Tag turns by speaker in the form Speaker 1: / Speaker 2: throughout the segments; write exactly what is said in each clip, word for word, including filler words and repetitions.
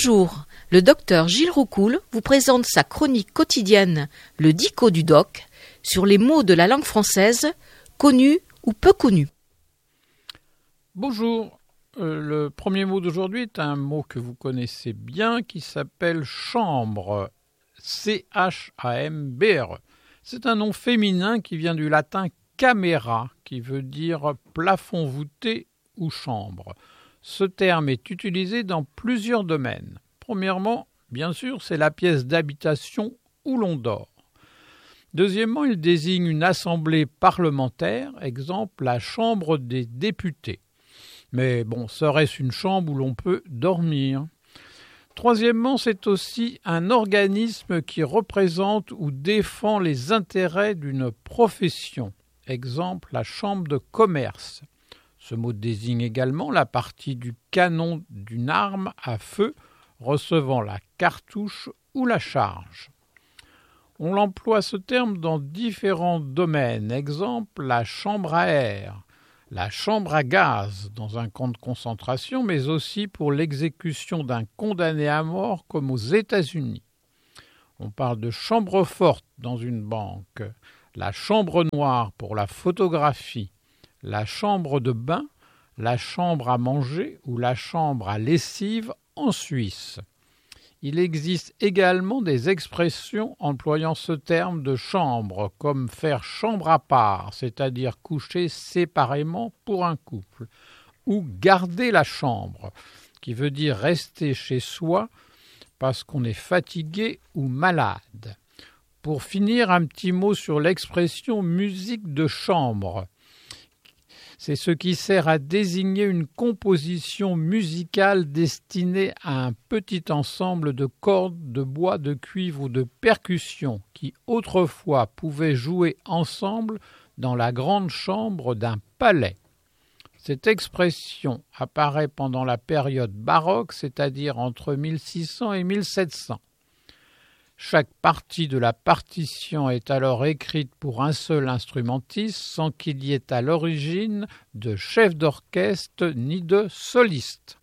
Speaker 1: Bonjour, le docteur Gilles Roucoul vous présente sa chronique quotidienne Le Dico du Doc sur les mots de la langue française, connus ou peu connus.
Speaker 2: Bonjour, euh, le premier mot d'aujourd'hui est un mot que vous connaissez bien qui s'appelle chambre, C H A M B R E. C'est un nom féminin qui vient du latin camera, qui veut dire plafond voûté ou chambre. Ce terme est utilisé dans plusieurs domaines. Premièrement, bien sûr, c'est la pièce d'habitation où l'on dort. Deuxièmement, il désigne une assemblée parlementaire, exemple la Chambre des députés. Mais bon, serait-ce une chambre où l'on peut dormir ? Troisièmement, c'est aussi un organisme qui représente ou défend les intérêts d'une profession, exemple la Chambre de commerce. Ce mot désigne également la partie du canon d'une arme à feu recevant la cartouche ou la charge. On l'emploie ce terme dans différents domaines, exemple la chambre à air, la chambre à gaz dans un camp de concentration, mais aussi pour l'exécution d'un condamné à mort comme aux États-Unis. On parle de chambre forte dans une banque, la chambre noire pour la photographie, la chambre de bain, la chambre à manger ou la chambre à lessive en Suisse. Il existe également des expressions employant ce terme de chambre, comme faire chambre à part, c'est-à-dire coucher séparément pour un couple, ou garder la chambre, qui veut dire rester chez soi parce qu'on est fatigué ou malade. Pour finir, un petit mot sur l'expression musique de chambre. C'est ce qui sert à désigner une composition musicale destinée à un petit ensemble de cordes, de bois, de cuivre ou de percussions qui autrefois pouvaient jouer ensemble dans la grande chambre d'un palais. Cette expression apparaît pendant la période baroque, c'est-à-dire entre mille six cents et mille sept cents. Chaque partie de la partition est alors écrite pour un seul instrumentiste sans qu'il y ait à l'origine de chef d'orchestre ni de soliste.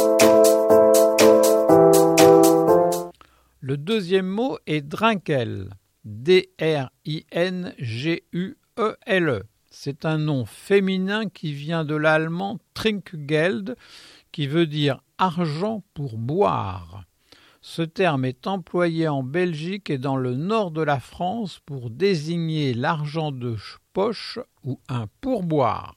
Speaker 2: Le deuxième mot est drinkel, D R I N G U E L E. C'est un nom féminin qui vient de l'allemand Trinkgeld, qui veut dire argent pour boire. Ce terme est employé en Belgique et dans le nord de la France pour désigner l'argent de poche ou un pourboire.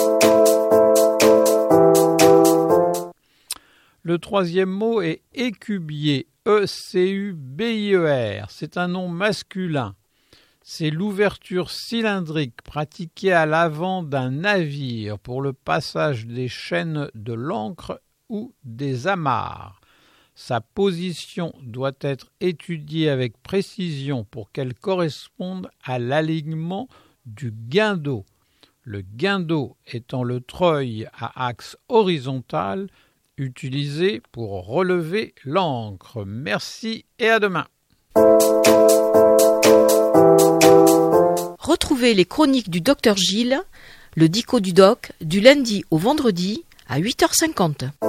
Speaker 2: Le troisième mot est écubier, E C U B I E R. C'est un nom masculin. C'est l'ouverture cylindrique pratiquée à l'avant d'un navire pour le passage des chaînes de l'ancre ou des amarres. Sa position doit être étudiée avec précision pour qu'elle corresponde à l'alignement du guindeau. Le guindeau étant le treuil à axe horizontal utilisé pour relever l'ancre. Merci et à demain.
Speaker 1: Retrouvez les chroniques du docteur Gilles, le Dico du Doc, du lundi au vendredi à huit heures cinquante.